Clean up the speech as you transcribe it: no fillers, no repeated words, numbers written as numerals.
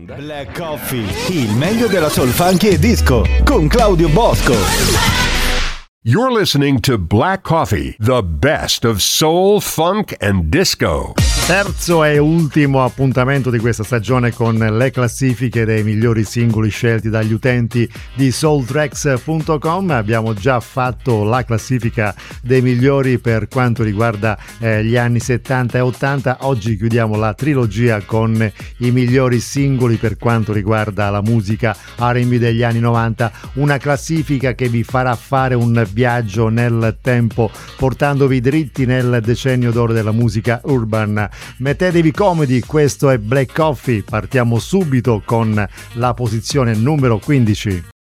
Black Coffee, il meglio della soul funky e disco, con Claudio Bosco. You're listening to Black Coffee, the best of soul, funk and disco. Terzo e ultimo appuntamento di questa stagione con le classifiche dei migliori singoli scelti dagli utenti di soultracks.com. Abbiamo già fatto la classifica dei migliori per quanto riguarda gli anni 70 e 80. Oggi chiudiamo la trilogia con i migliori singoli per quanto riguarda la musica R&B degli anni 90. Una classifica che vi farà fare un viaggio nel tempo, portandovi dritti nel decennio d'oro della musica urban. Mettetevi comodi, questo è Black Coffee. Partiamo subito con la posizione numero 15.